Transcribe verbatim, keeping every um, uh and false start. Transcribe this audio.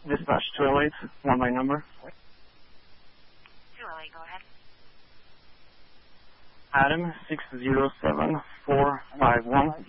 Dispatch two oh eight, one by number. two oh eight, go ahead. Adam six zero seven four five one.